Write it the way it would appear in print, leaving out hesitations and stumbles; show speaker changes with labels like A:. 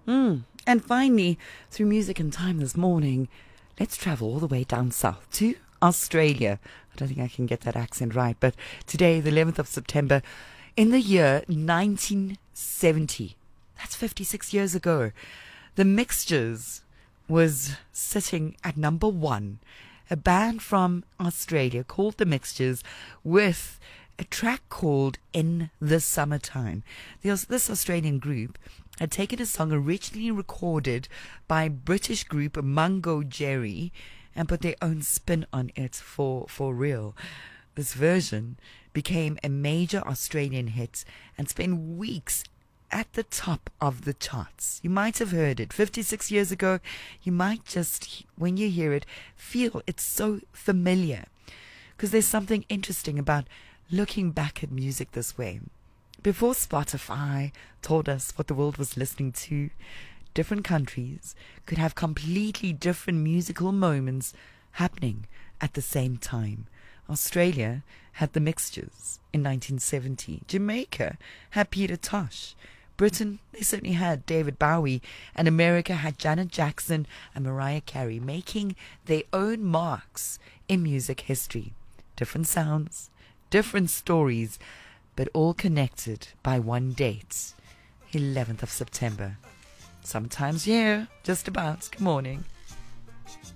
A: And finally, through music and time this morning, let's travel all the way down south to Australia. I don't think I can get that accent right, but today, the 11th of September, in the year 1970, that's 56 years ago, The Mixtures was sitting at number one. A band from Australia called The Mixtures with a track called In the Summertime. This Australian group had taken a song originally recorded by British group Mungo Jerry and put their own spin on it for real. This version became a major Australian hit and spent weeks at the top of the charts. You might have heard it 56 years ago. You might just, when you hear it, feel it's so familiar. Because there's something interesting about looking back at music this way. Before Spotify told us what the world was listening to, different countries could have completely different musical moments happening at the same time. Australia had The Mixtures in 1970. Jamaica had Peter Tosh. Britain, they certainly had David Bowie. And America had Janet Jackson and Mariah Carey, making their own marks in music history. Different sounds, different stories, but all connected by one date, 11th of September. Sometimes, yeah, just about. Good morning.